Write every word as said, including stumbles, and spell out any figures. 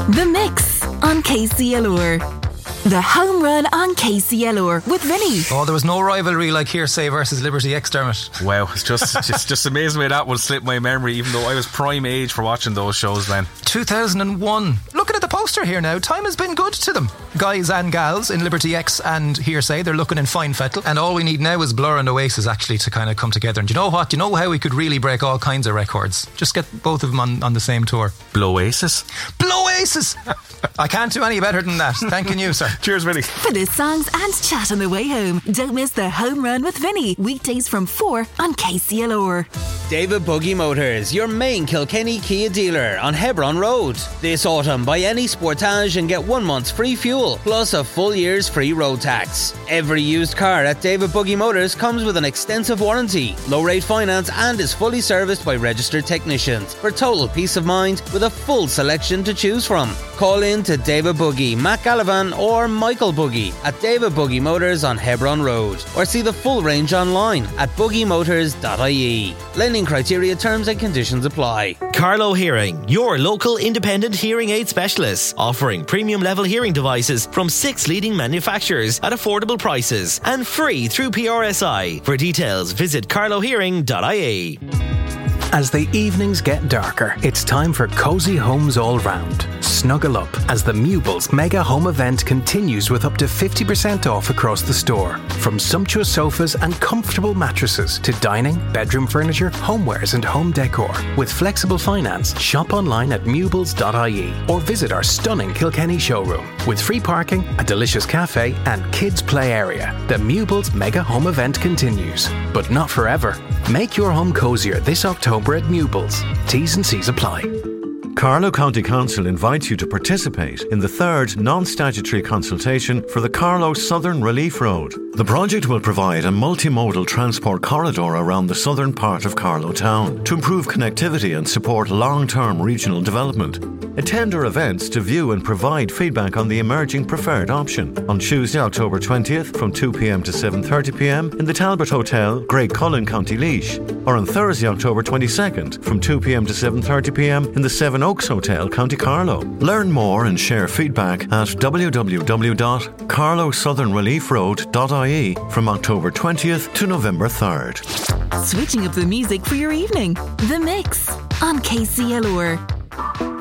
The Mix on K C L R. The Home Run on K C L R with Vinny. Oh, there was no rivalry like Hearsay versus Liberty X, Dermot. Wow, it's just it's just amazing way that would slip my memory, even though I was prime age for watching those shows then. two thousand one. Looking at the poster here now, time has been good to them. Guys and gals in Liberty X and Hearsay, they're looking in fine fettle. And all we need now is Blur and Oasis actually to kind of come together. And do you know what? Do you know how we could really break all kinds of records? Just get both of them on, on the same tour. Blowasis? Blowasis! I can't do any better than that. Thanking you, sir. Cheers, Vinny. For the songs and chat on the way home, don't miss the Home Run with Vinny. Weekdays from four on K C L R. David Buggy Motors, your main Kilkenny Kia dealer on Hebron Road. This autumn, buy any Sportage and get one month's free fuel, plus a full year's free road tax. Every used car at David Buggy Motors comes with an extensive warranty, low-rate finance, and is fully serviced by registered technicians for total peace of mind with a full selection to choose from. Call in to David Buggy, Matt Gallivan or Michael Buggy at David Buggy Motors on Hebron Road, or see the full range online at buggy motors dot I E. Lending criteria, terms and conditions apply. Carlo Hearing, your local independent hearing aid specialist, offering premium level hearing devices from six leading manufacturers at affordable prices and free through P R S I. For details, visit carlo hearing dot I E. As the evenings get darker, it's time for Cozy Homes All Round. Snuggle up as the Mewbles Mega Home Event continues with up to fifty percent off across the store. From sumptuous sofas and comfortable mattresses to dining, bedroom furniture, homewares and home decor. With flexible finance, shop online at mewbles dot I E or visit our stunning Kilkenny showroom. With free parking, a delicious cafe and kids play area, the Mewbles Mega Home Event continues. But not forever. Make your home cozier this October at Mewbles. T's and C's apply. Carlow County Council invites you to participate in the third non-statutory consultation for the Carlow Southern Relief Road. The project will provide a multimodal transport corridor around the southern part of Carlow Town to improve connectivity and support long-term regional development. Attend our events to view and provide feedback on the emerging preferred option on Tuesday, October twentieth from two p.m. to seven thirty p.m. in the Talbot Hotel, Great Cullen, County Laois, or on Thursday, October twenty-second from two p.m. to seven thirty p.m. in the Seven Oaks Hotel, County Carlow. Learn more and share feedback at w w w dot carlow southern relief road dot I E from October twentieth to November third. Switching up the music for your evening. The Mix on K C L R.